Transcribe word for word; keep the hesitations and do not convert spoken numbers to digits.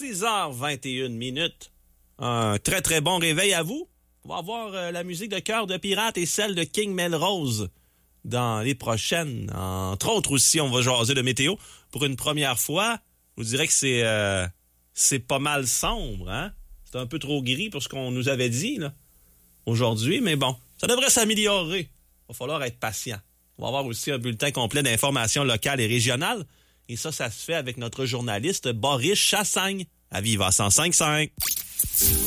six heures vingt et une minutes. Un très, très bon réveil à vous. On va avoir euh, la musique de Cœur de Pirate et celle de King Melrose dans les prochaines. Entre autres aussi, on va jaser de météo. Pour une première fois, je vous dirais que c'est, euh, c'est pas mal sombre, hein? C'est un peu trop gris pour ce qu'on nous avait dit là, aujourd'hui, mais bon, ça devrait s'améliorer. Il va falloir être patient. On va avoir aussi un bulletin complet d'informations locales et régionales. Et ça, ça se fait avec notre journaliste Boris Chassagne à Viva cent cinq virgule cinq.